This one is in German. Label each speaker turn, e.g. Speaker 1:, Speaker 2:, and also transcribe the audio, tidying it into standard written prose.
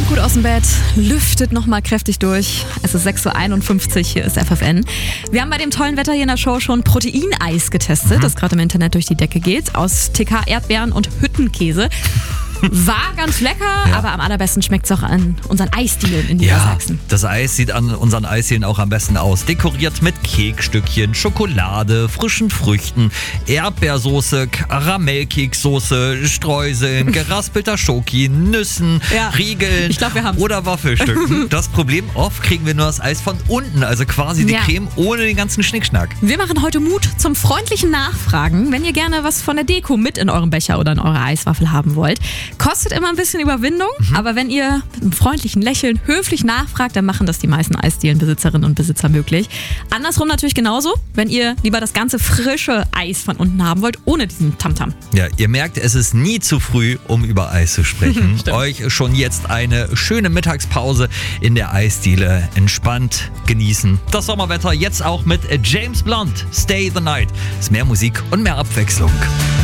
Speaker 1: Kommt gut aus dem Bett, lüftet nochmal kräftig durch. Es ist 6.51 Uhr, hier ist FFN. Wir haben bei dem tollen Wetter hier in der Show schon Proteineis getestet, das gerade im Internet durch die Decke geht, aus TK Erdbeeren und Hüttenkäse. War ganz lecker, aber am allerbesten schmeckt es auch an unseren Eisdielen in Niedersachsen.
Speaker 2: Das Eis sieht an unseren Eisdielen auch am besten aus. Dekoriert mit Kekstückchen, Schokolade, frischen Früchten, Erdbeersoße, Karamellkekssoße, Streuseln, geraspelter Schoki, Nüssen, Riegeln oder Waffelstücken. Das Problem, oft kriegen wir nur das Eis von unten, also quasi die Creme ohne den ganzen Schnickschnack.
Speaker 1: Wir machen heute Mut zum freundlichen Nachfragen. Wenn ihr gerne was von der Deko mit in eurem Becher oder in eurer Eiswaffel haben wollt, kostet immer ein bisschen Überwindung, aber wenn ihr mit einem freundlichen Lächeln höflich nachfragt, dann machen das die meisten Eisdielenbesitzerinnen und Besitzer möglich. Andersrum natürlich genauso, wenn ihr lieber das ganze frische Eis von unten haben wollt, ohne diesen Tamtam.
Speaker 2: Ja, ihr merkt, es ist nie zu früh, um über Eis zu sprechen. Euch schon jetzt eine schöne Mittagspause in der Eisdiele entspannt genießen. Das Sommerwetter jetzt auch mit James Blunt, Stay the Night. Ist mehr Musik und mehr Abwechslung.